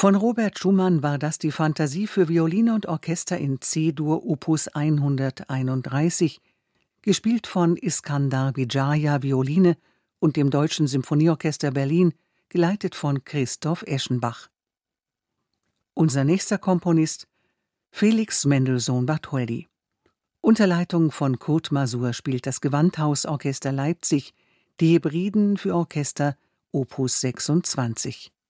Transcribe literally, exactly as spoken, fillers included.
Von Robert Schumann war das die Fantasie für Violine und Orchester in C-Dur Opus hunderteinunddreißig, gespielt von Iskandar Bijaya Violine und dem Deutschen Symphonieorchester Berlin, geleitet von Christoph Eschenbach. Unser nächster Komponist Felix Mendelssohn Bartholdy. Unter Leitung von Kurt Masur spielt das Gewandhausorchester Leipzig die Hebriden für Orchester Opus sechsundzwanzig.